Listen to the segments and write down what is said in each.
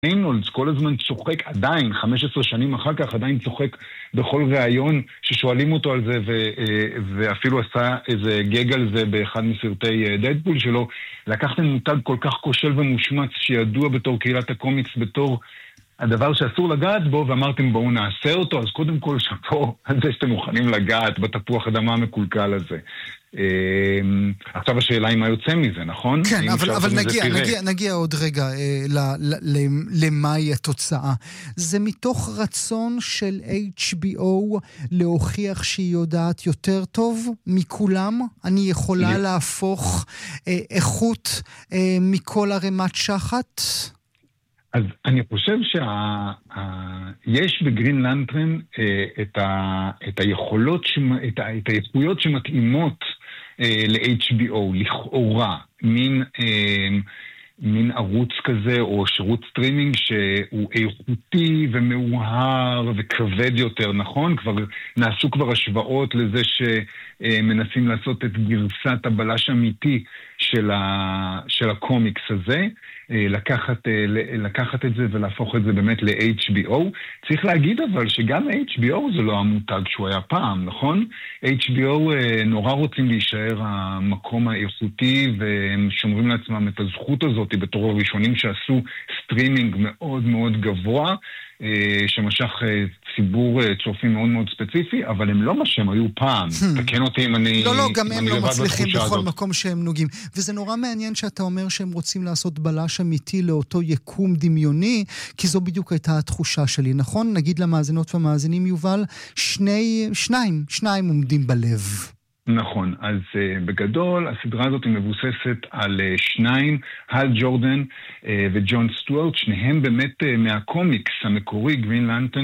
ריינולדס כל הזמן צוחק, עדיין, 15 שנים אחר כך, עדיין צוחק בכל ראיון ששואלים אותו על זה, ואפילו עשה איזה גג על זה באחד מסרטי דדפול שלו. לקחתם מותג כל כך כושל ומושמץ שידוע בתור קהילת הקומיקס, בתור הדבר שאסור לגעת בו, ואמרתם בואו נעשה אותו, אז קודם כל שפה על זה שאתם מוכנים לגעת בתפוח אדמה המקולקל הזה. עכשיו השאלה היא מה יוצא מזה, נכון? כן, אבל נגיע עוד רגע למהי התוצאה. זה מתוך רצון של HBO להוכיח שהיא יודעת יותר טוב מכולם? אני יכולה להפוך איכות מכל הרמת שחת? אז אני חושב שיש בגרין לנטרן את היכולות, את האיכויות שמתאימות ל-HBO, לכאורה, מין ערוץ כזה או שירות סטרימינג שהוא איכותי ומאוהר וכבד יותר, נכון? נעשו כבר השוואות לזה שמנסים לעשות את גרסת הבלש אמיתי של הקומיקס הזה, לקחת את זה ולהפוך את זה באמת ל-HBO. צריך להגיד אבל שגם HBO זה לא המותג שהוא היה פעם, נכון? HBO נורא רוצים להישאר המקום האיכותי, והם שומרים לעצמם את הזכות הזאת בתור הראשונים שעשו סטרימינג מאוד מאוד גבוה, שמשך ציבור צופים מאוד מאוד ספציפי, אבל הם לא מה שהם היו פעם. תקן אותי אם אני... לא, גם הם לא מצליחים בכל מקום שהם נוגעים. וזה נורא מעניין שאתה אומר שהם רוצים לעשות בלש אמיתי לאותו יקום דמיוני, כי זו בדיוק הייתה התחושה שלי, נכון? נגיד למאזינות והמאזינים, יובל, שניים עומדים בלב. נכון, אז בגדול הסדרה הזאת היא מבוססת על שניים, הל ג'ורדן וג'ון סטוארט, שניהם באמת מהקומיקס המקורי, גרין לנטרן,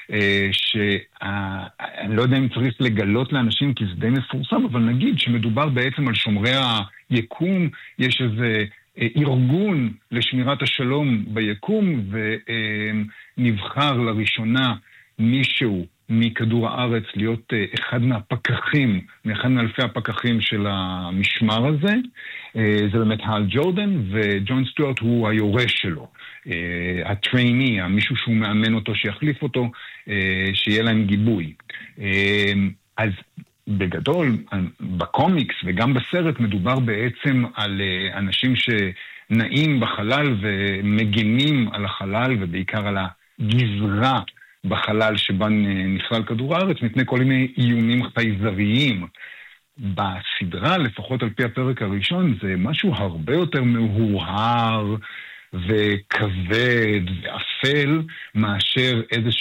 שאני לא יודע אם צריך לגלות לאנשים כי זה די מפורסם, אבל נגיד שמדובר בעצם על שומרי היקום, יש איזה ארגון לשמירת השלום ביקום, ונבחר לראשונה מישהו מכדור הארץ להיות אחד מאלפי הפקחים של המשמר הזה. זה באמת הל ג'ורדן, וג'ון סטוארט הוא היורש שלו, הטרייני, מישהו שהוא מאמן אותו, שיחליף אותו, שיהיה להם גיבוי. אז בגדול, בקומיקס וגם בסרט מדובר בעצם על אנשים שנעים בחלל ומגנים על החלל, ובעיקר על הגזרה בחלל שבה נכלל כדור הארץ, מפני כל מיני איומים חייזריים. בסדרה, לפחות על פי הפרק הראשון, זה משהו הרבה יותר מהורהר וכבד ואפל מאשר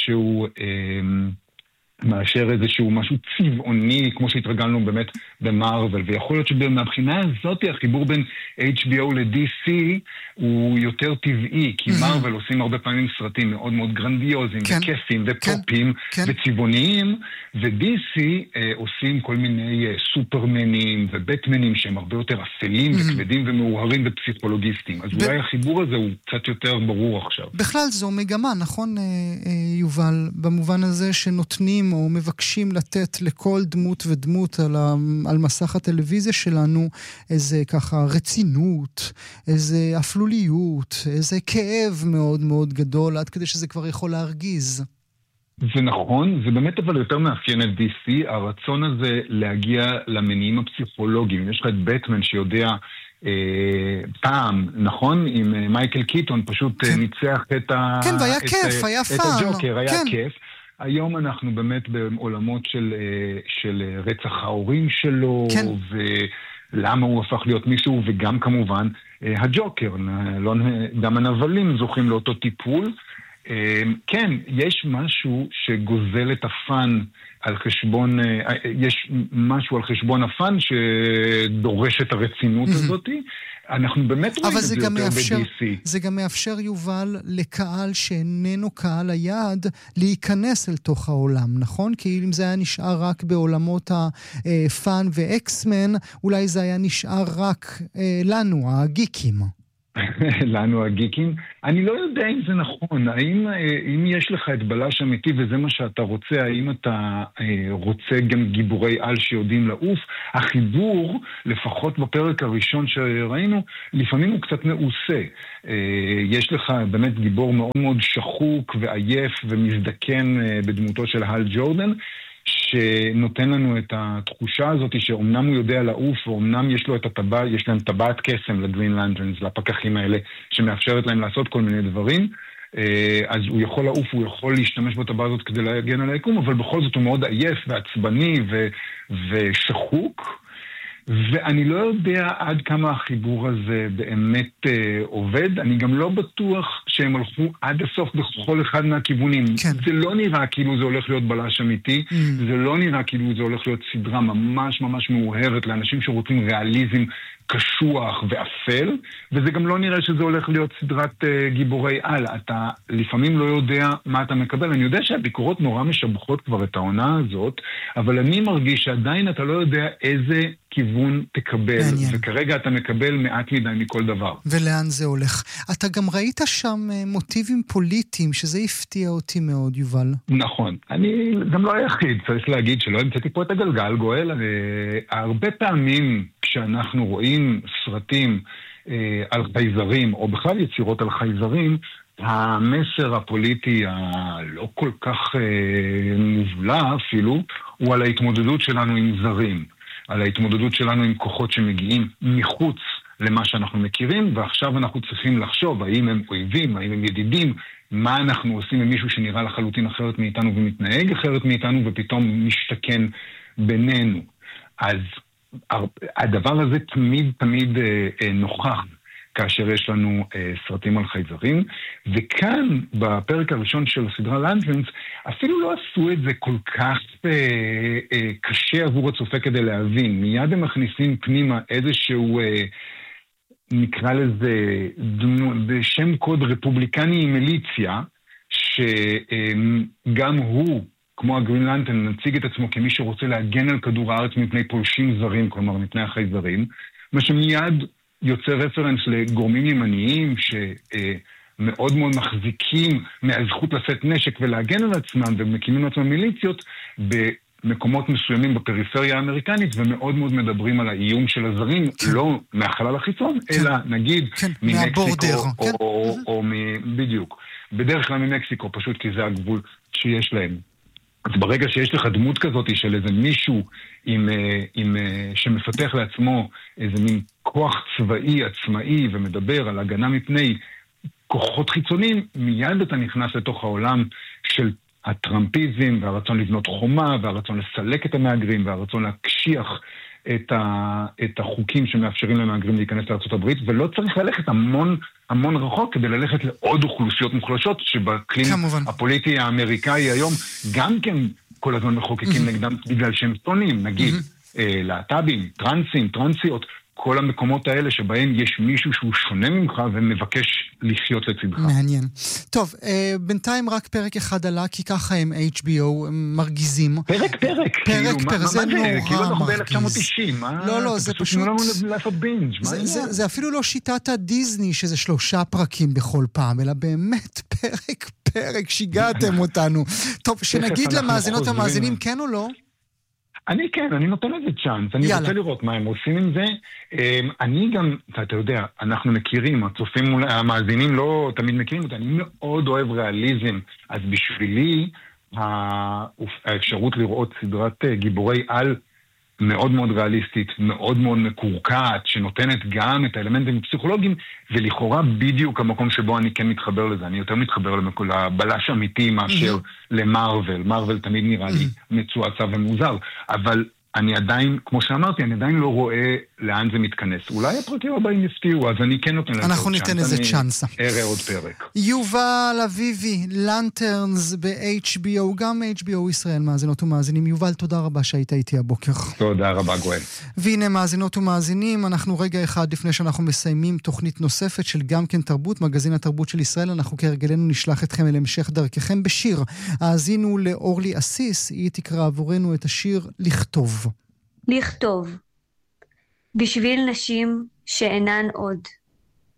איזשהו משהו צבעוני, כמו שהתרגלנו באמת במארוול, ויכול להיות שבמבחינה הזאת החיבור בין HBO ל-DC הוא יותר טבעי, כי מארוול עושים הרבה פעמים סרטים מאוד מאוד גרנדיוזיים, וכיפים, ופופים, וצבעוניים, ו-DC עושים כל מיני סופרמנים ובטמנים שהם הרבה יותר אפלים וכבדים ומאוהרים ופסיכולוגיסטיים. אז אולי החיבור הזה הוא קצת יותר ברור עכשיו. בכלל זו מגמה, נכון יובל, במובן הזה שנותנים או מבקשים לתת לכל דמות ודמות על מסך הטלוויזיה שלנו איזה ככה רצינות, איזה אפלוליות, איזה כאב מאוד מאוד גדול, עד כדי שזה כבר יכול להרגיז. זה נכון, זה באמת אבל יותר מאפיין את DC, הרצון הזה להגיע למניעים הפסיכולוגיים. יש לך את בטמן שיודע פעם, נכון? עם מייקל קיטון פשוט ניצח את הג'וקר, היה כיף. היום אנחנו באמת בעולמות של רצח ההורים שלו, ולמה הוא הפך להיות מישהו, וגם כמובן הג'וקר, גם הנבלים זוכים לאותו טיפול. כן, יש משהו שגוזל את הפן על חשבון, יש משהו על חשבון הפן שדורש את הרצינות הזאת. אנחנו באמת רואים את זה יותר ב-DC. זה גם מאפשר, יובל, לקהל שאיננו קהל היעד להיכנס אל תוך העולם, נכון? כי אם זה היה נשאר רק בעולמות הפאן ואקסמן, אולי זה היה נשאר רק לנו, הגיקים. לנו הגיקים. אני לא יודע אם זה נכון. אם יש לך את בלש אמיתי וזה מה שאתה רוצה, האם אתה רוצה גם גיבורי על שיודעים לעוף? החיבור, לפחות בפרק הראשון שראינו, לפעמים הוא קצת מעושה. יש לך באמת גיבור מאוד מאוד שחוק ועייף ומזדקן בדמותו של הל ג'ורדן, שנותן לנו את התחושה הזאת שאומנם הוא יודע לעוף, ואומנם יש לו את הטבעת, יש להם טבעת קסם לגרין לנטרנס, לפקחים האלה, שמאפשרת להם לעשות כל מיני דברים, אז הוא יכול לעוף, הוא יכול להשתמש בטבעת הזאת כדי להגן על היקום, אבל בכל זאת הוא מאוד עייף ועצבני ושחוק, ואני לא יודע עד כמה החיבור הזה באמת עובד. אני גם לא בטוח שהם הלכו עד הסוף בכל אחד מהכיוונים. כן. זה לא נראה כאילו זה הולך להיות בלש אמיתי, זה לא נראה כאילו זה הולך להיות סדרה ממש ממש מאוהרת לאנשים שרוצים ריאליזם קשוח ואפל, וזה גם לא נראה שזה הולך להיות סדרת גיבורי על. אתה לפעמים לא יודע מה אתה מקבל. אני יודע שהביקורות נורא משבחות כבר את העונה הזאת, אבל אני מרגיש שעדיין אתה לא יודע איזה כיוון תקבל, וכרגע אתה מקבל מעט מדי מכל דבר. ולאן זה הולך? אתה גם ראית שם מוטיבים פוליטיים, שזה הפתיע אותי מאוד, יובל. נכון. אני גם לא היחיד, צריך להגיד שלא המצאתי פה את הגלגל, גואל. הרבה פעמים כשאנחנו רואים סרטים על חייזרים, או בכלל יצירות על חייזרים, המסר הפוליטי הלא כל כך מובלע אפילו, הוא על ההתמודדות שלנו עם זרים. על ההתמודדות שלנו עם כוחות שמגיעים מחוץ למה שאנחנו מכירים, ועכשיו אנחנו צריכים לחשוב האם הם אויבים, האם הם ידידים, מה אנחנו עושים עם מישהו שנראה לחלוטין אחרת מאיתנו ומתנהג אחרת מאיתנו ופתאום משתכן בינינו. אז הדבר הזה תמיד נוכח כאשר יש לנו סרטים על חייזרים, וכאן בפרק הראשון של הסדרה לנטרנס אפילו לא עשו את זה כל כך קשה עבור הצופה כדי להבין. מיד הם מכניסים פנימה איזשהו נקרא לזה בשם קוד רפובליקני עם מיליציה, שגם הוא כמו הגרין לנטרן נציג את עצמו כמי שרוצה להגן על כדור הארץ מפני פולשים זרים, כלומר מפני החייזרים, מה שמיד יוצא רפרנס לגורמים ימניים שמאוד מאוד מחזיקים מהזכות לשאת נשק ולהגן על עצמם ומקימים לעצמם מיליציות במקומות מסוימים בפריפריה האמריקנית, ומאוד מאוד מדברים על האיום של הזרים, לא מהחלל החיצון, אלא נגיד ממקסיקו או בדיוק. בדרך כלל ממקסיקו, פשוט כי זה הגבול שיש להם. אז ברגע שיש לך דמות כזאת של איזה מישהו שמפתח לעצמו איזה מין כוח צבאי, עצמאי, ומדבר על הגנה מפני כוחות חיצוניים, מיד אתה נכנס לתוך העולם של הטראמפיזם, והרצון לבנות חומה, והרצון לסלק את המהגרים, והרצון להקשיח את החוקים שמאפשרים למהגרים להיכנס לארצות הברית, ולא צריך ללכת המון רחוק כדי ללכת לעוד אוכלוסיות מוחלשות, שבקלין הפוליטי האמריקאי היום גם כן כל הזמן מחוקקים נגדם בגלל שהם שונאים, נגיד להט"בים, טרנסים, טרנסיות, כל המקומות האלה שבהם יש מישהו שהוא שונה ממך ומבקש לחיות לצדך. מעניין. טוב, בינתיים רק פרק אחד עלה, כי ככה הם HBO, הם מרגיזים. פרק, זה נורא כאילו אנחנו ב-1990, לא, זה פשוט... תנו לנו לעשות בינג', זה אפילו לא שיטת הדיזני, שזה 3 פרקים בכל פעם, אלא באמת פרק, שיגעתם אותנו. טוב, שנגיד למאזינות המאזינים, כן או לא? אני נותן לזה צ'אנס, אני רוצה לראות מה הם עושים עם זה. אני גם, אתה יודע, אנחנו מכירים, הצופים, המאזינים לא תמיד מכירים אותי, אני מאוד אוהב ריאליזם, אז בשבילי האפשרות לראות סדרת גיבורי על מאוד מאוד ריאליסטית, מאוד מאוד מקורקעת, שנותנת גם את האלמנטים הפסיכולוגיים, ולכאורה בדיוק המקום שבו אני כן מתחבר לזה. אני יותר מתחבר לבלש אמיתי מאשר למרוול. מרוול תמיד נראה לי מצועצע ומוזר, אבל אני עדיין, כמו שאמרתי, אני עדיין לא רואה לאן זה מתכנס. אולי הפרקים הבאים יפתיעו, אז אני כן נותן לזה צ'אנס. אנחנו ניתן איזה צ'אנסה. אראה עוד פרק. יובל אביבי, לנטרנס ב-HBO, גם HBO ישראל, מאזינות ומאזינים. יובל, תודה רבה שהיית איתי הבוקר. תודה רבה, גואל. והנה מאזינות ומאזינים, אנחנו רגע אחד לפני שאנחנו מסיימים תוכנית נוספת של גם כן תרבות, מגזין התרבות של ישראל, אנחנו כהרגלנו נשלח אתכם אל המשך דרככם בשיר. האזינו לאורלי אסיס, היא תקרא עבורנו את השיר לכתוב. לכתוב בשביל נשים שאינן עוד,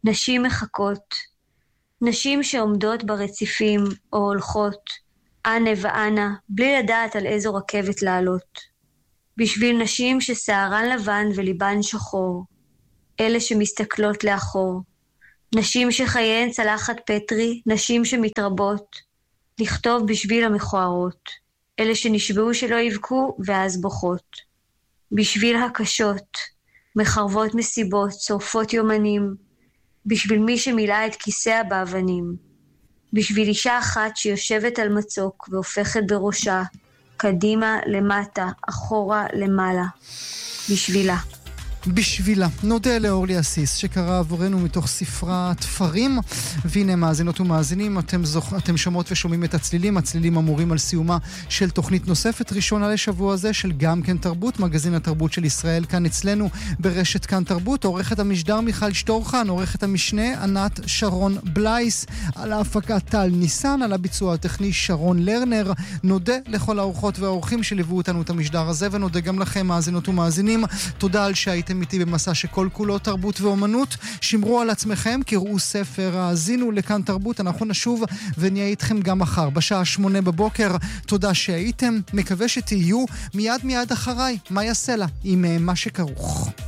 נשים מחכות, נשים שעומדות ברציפים או הולכות, אנה ואנה, בלי לדעת על איזו רכבת לעלות. בשביל נשים ששערן לבן וליבן שחור, אלה שמסתכלות לאחור. נשים שחייהן צלחת פטרי, נשים שמתרבות, לכתוב בשביל המכוערות, אלה שנשבעו שלא יבכו ואז בוכות. בשביל הקשות, מחרבות מסיבות, שורפות יומנים, בשביל מי שמילא את כיסיה באבנים, בשביל אישה אחת שיושבת על מצוק והופכת בראשה, קדימה למטה, אחורה למעלה, בשבילה. בשבילה. נודה לאורלי אסיס שקרא עבורנו מתוך ספרה תפרים, והנה מאזינות ומאזינים, אתם שומעות ושומעים את הצלילים. הצלילים אמורים על סיומה של תוכנית נוספת ראשונה לשבוע הזה של גם כן תרבות, מגזין התרבות של ישראל כאן אצלנו ברשת כאן תרבות. עורכת המשדר מיכל שטורחן, עורכת המשנה ענת שרון בלייס, על ההפקה טל ניסן, על הביצוע הטכני שרון לרנר. נודה לכל האורחות והאורחים שליוו אותנו את המשדר הזה, ונודה גם לכם מאזינות ומאזינים. תודה על שהייתם איתי במסע שכל כולו תרבות ואומנות. שמרו על עצמכם, קראו ספר, האזינו לכאן תרבות. אנחנו נשוב ונהיה איתכם גם מחר בשעה 8 בבוקר. תודה שהייתם, מקווה שתהיו מיד אחריי. מה יעשה לה עם מה שכרוך.